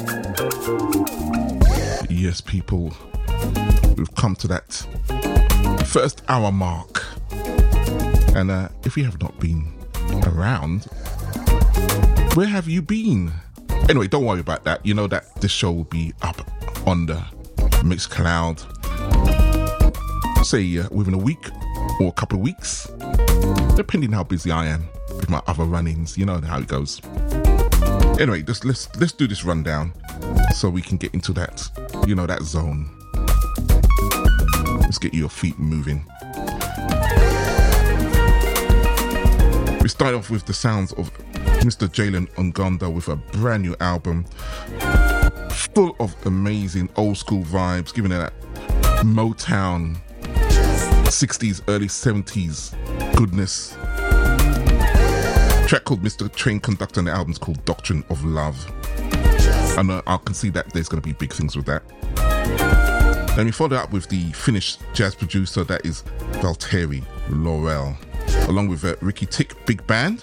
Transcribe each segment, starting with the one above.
Yes, people, we've come to that first hour mark. And if you have not been around, where have you been? Anyway, don't worry about that. You know that this show will be up on the Mixcloud, say within a week or a couple of weeks, depending how busy I am with my other run-ins. You know how it goes. Anyway, let's do this rundown so we can get into that, you know, that zone. Let's get your feet moving. We start off with the sounds of Mr. Jalen Ngonda with a brand new album full of amazing old school vibes, giving it that Motown 60s, early 70s goodness. A track called Mr. Train Conductor, and the album's called Doctrine of Love. And I can see that there's going to be big things with that. Then we follow up with the Finnish jazz producer, that is Valtteri Laurel, along with Ricky Tick Big Band,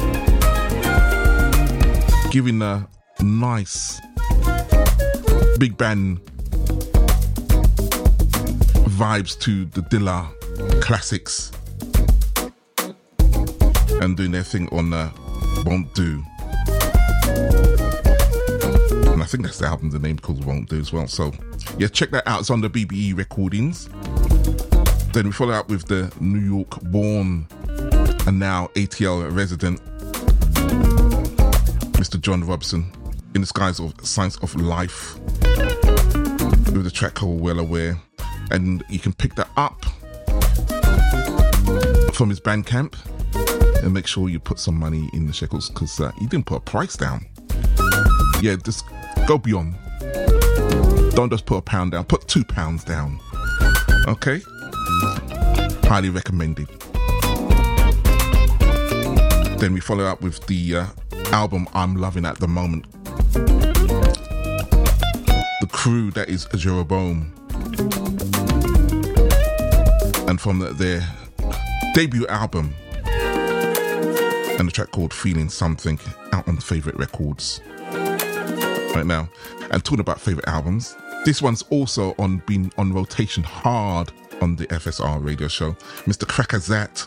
giving a nice big band vibes to the Dilla classics, and doing their thing on Won't Do. And I think that's the album, the name called Won't Do as well. So yeah, check that out. It's on the BBE recordings. Then we follow up with the New York born and now ATL resident Mr. John Robson, in the skies of Science of Life, with the track called Well Aware. And you can pick that up from his Bandcamp, and make sure you put some money in the shekels, because he didn't put a price down. Yeah, just go beyond. Don't just put £1 down, put £2 down. Okay? Highly recommended. Then we follow up with the album I'm loving at the moment. The crew, that is Jeroboam. And from their debut album, and the track called Feeling Something, out on Favourite Records right now. And talking about favourite albums, this one's also been on rotation hard on the FSR radio show. Mr. Krakazat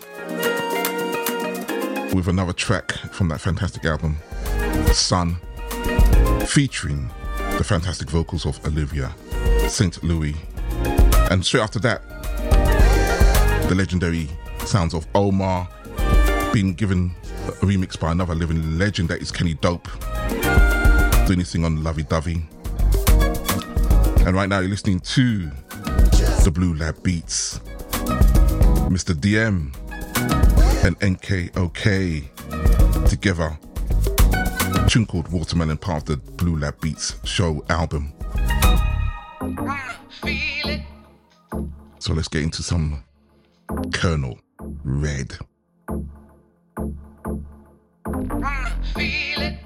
with another track from that fantastic album, Sun, featuring the fantastic vocals of Olivia St. Louis. And straight after that, the legendary sounds of Omar, being given a remix by another living legend, that is Kenny Dope, doing his thing on Lovey Dovey. And right now you're listening to the Blue Lab Beats, Mr. DM and NKOK together, a tune called Watermelon, part of the Blue Lab Beats show album. So let's get into some Colonel Red. Feel it.